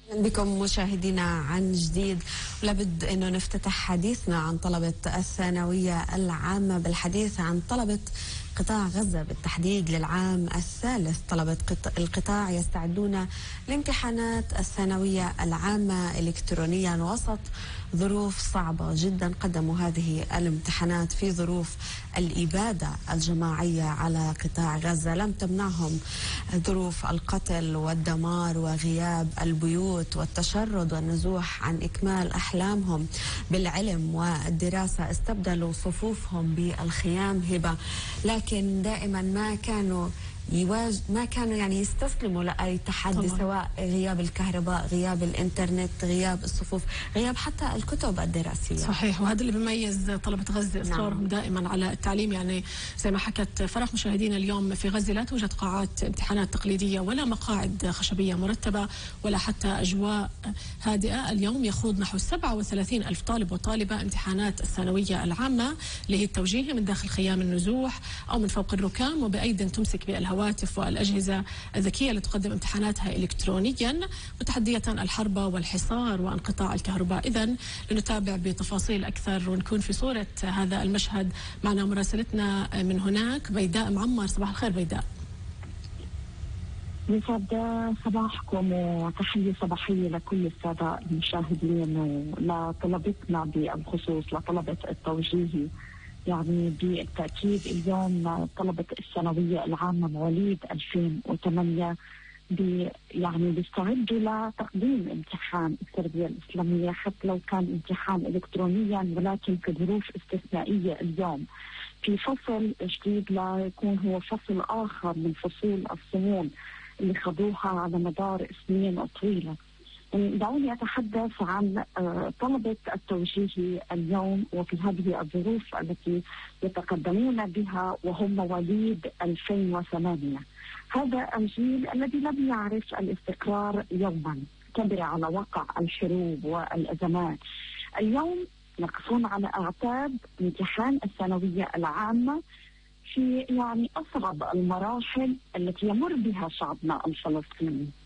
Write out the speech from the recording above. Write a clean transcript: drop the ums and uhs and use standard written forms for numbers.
بكم مشاهدينا عن جديد. لابد أنه نفتتح حديثنا عن طلبة الثانوية العامة بالحديث عن طلبة قطاع غزة بالتحديد للعام الثالث. طلبة القطاع يستعدون لامتحانات الثانوية العامة إلكترونيا وسط ظروف صعبة جدا. قدموا هذه الامتحانات في ظروف الإبادة الجماعية على قطاع غزة، لم تمنعهم ظروف القتل والدمار وغياب البيوت والتشرد والنزوح عن إكمال أحلامهم بالعلم والدراسة. استبدلوا صفوفهم بالخيام هبة، لكن دائما ما كانوا يعني يستسلموا لأي تحدي، سواء غياب الكهرباء، غياب الإنترنت، غياب الصفوف، غياب حتى الكتب الدراسية. صحيح، وهذا اللي بيميز طلبة غزة، إصرارهم دائما على التعليم. يعني زي ما حكت فرح مشاهدينا، اليوم في غزة لا توجد قاعات امتحانات تقليدية ولا مقاعد خشبية مرتبة ولا حتى أجواء هادئة. اليوم يخوض نحو 37 ألف طالب وطالبة امتحانات الثانوية العامة، اللي هي التوجيهي من داخل خيام النزوح أو من فوق الركام، وبأيد تمسك بالهواء والأجهزة الذكية لتقدم امتحاناتها إلكترونيا، وتحدية الحرب والحصار وانقطاع الكهرباء. إذن لنتابع بتفاصيل أكثر ونكون في صورة هذا المشهد معنا مراسلتنا من هناك بيداء معمر. صباح الخير بيداء. يسعد صباحكم وتحية صباحية لكل السادة المشاهدين ولطلبتنا بالخصوص لطلبة التوجيهي. يعني بالتأكيد اليوم طلبة الثانوية العامة مواليد 2008 يعني بيستعدوا لتقديم امتحان التربية الإسلامية، حتى لو كان امتحان إلكترونيا، ولكن في ظروف استثنائية اليوم في فصل جديد لا يكون هو فصل آخر من فصول الصمود اللي خذوها على مدار سنين طويلة. دعوني أتحدث عن طلبة التوجيهي اليوم وفي هذه الظروف التي يتقدمون بها، وهم مواليد 2008. هذا الجيل الذي لم يعرف الاستقرار يوما، كبر على وقع الحروب والأزمات. اليوم يقفون على أعتاب امتحان الثانوية العامة في يعني أصعب المراحل التي يمر بها شعبنا الفلسطيني.